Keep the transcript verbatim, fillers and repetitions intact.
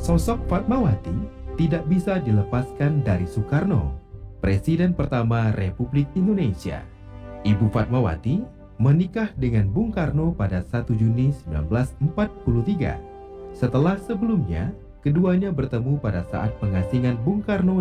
Sosok Fatmawati tidak bisa dilepaskan dari Soekarno, Presiden pertama Republik Indonesia. Ibu Fatmawati menikah dengan Bung Karno pada satu Juni seribu sembilan ratus empat puluh tiga. Setelah sebelumnya, keduanya bertemu pada saat pengasingan Bung Karno